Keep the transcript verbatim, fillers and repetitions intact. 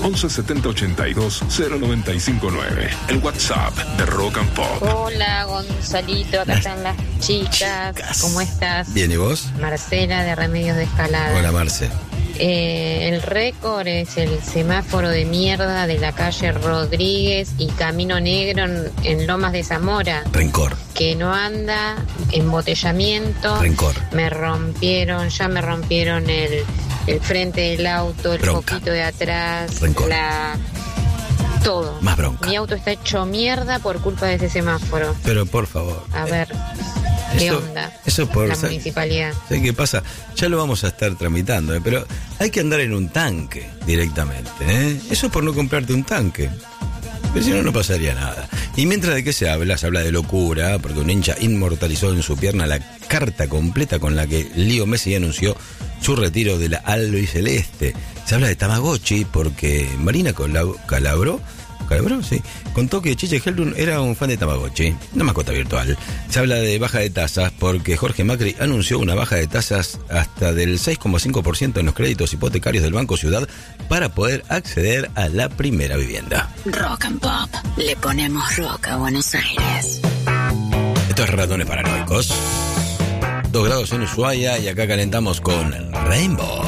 once setenta ochenta y dos cero noventa y cinco nueve. El WhatsApp de Rock and Pop. Hola Gonzalito, acá están las chicas. chicas. ¿Cómo estás? Bien, ¿y vos? Marcela de Remedios de Escalada. Hola, Marce. Eh, el récord es el semáforo de mierda de la calle Rodríguez y Camino Negro en, en Lomas de Zamora. Rencor. Que no anda, embotellamiento. Rencor. Me rompieron, ya me rompieron el, el frente del auto, el Bronca. poquito de atrás, Rencor. la... todo. Más bronca. Mi auto está hecho mierda por culpa de ese semáforo. Pero por favor. A ver, ¿qué Eso- onda? eso por la ser- municipalidad. ¿Sabes qué pasa? Ya lo vamos a estar tramitando, ¿eh? Pero hay que andar en un tanque directamente, ¿eh? Eso por no comprarte un tanque. Pero si no, no pasaría nada. Y mientras de qué se habla, se habla de locura, porque un hincha inmortalizó en su pierna la carta completa con la que Leo Messi anunció su retiro de la albiceleste. Se habla de Tamagotchi porque Marina Colab- Calabró, Calabró, sí, contó que Chiche Heldun era un fan de Tamagotchi, una mascota virtual. Se habla de baja de tasas porque Jorge Macri anunció una baja de tasas hasta del seis coma cinco por ciento en los créditos hipotecarios del Banco Ciudad para poder acceder a la primera vivienda. Rock and Pop. Le ponemos rock a Buenos Aires. Esto es Ratones Paranoicos. Dos grados en Ushuaia y acá calentamos con Rainbow.